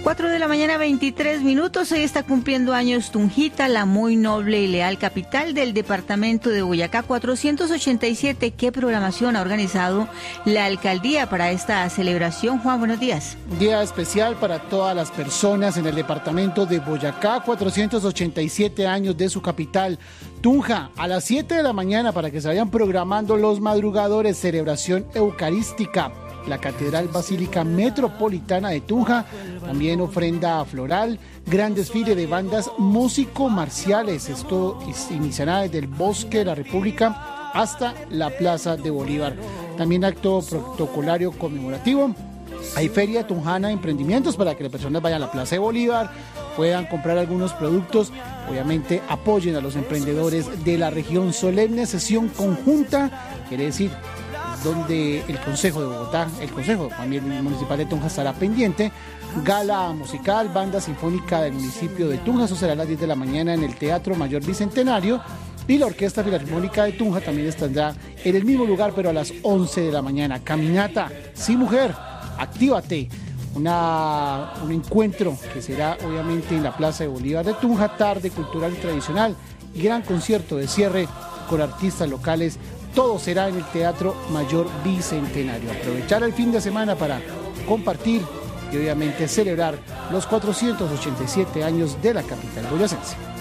4 de la mañana, 23 minutos. Hoy está cumpliendo años Tunjita, la muy noble y leal capital del departamento de Boyacá. 487. ¿Qué programación ha organizado la alcaldía para esta celebración? Juan, buenos días. Día especial para todas las personas en el departamento de Boyacá. 487 años de su capital, Tunja. A las 7 de la mañana, para que se vayan programando los madrugadores, celebración eucarística. La Catedral Basílica Metropolitana de Tunja, también ofrenda floral, gran desfile de bandas músico-marciales. Esto iniciará desde el Bosque de la República hasta la Plaza de Bolívar. También acto protocolario conmemorativo. Hay feria tunjana de emprendimientos para que las personas vayan a la Plaza de Bolívar, puedan comprar algunos productos. Obviamente apoyen a los emprendedores de la región. Solemne sesión conjunta, quiere decir, donde el Consejo de Bogotá, el Consejo también Municipal de Tunja estará pendiente. Gala musical, banda sinfónica del municipio de Tunja, eso será a las 10 de la mañana en el Teatro Mayor Bicentenario. Y la Orquesta Filarmónica de Tunja también estará en el mismo lugar, pero a las 11 de la mañana. Caminata, sí mujer, actívate. Un encuentro que será obviamente en la Plaza de Bolívar de Tunja, tarde cultural y tradicional. Y gran concierto de cierre con artistas locales. Todo será en el Teatro Mayor Bicentenario. Aprovechar el fin de semana para compartir y obviamente celebrar los 487 años de la capital boyacense.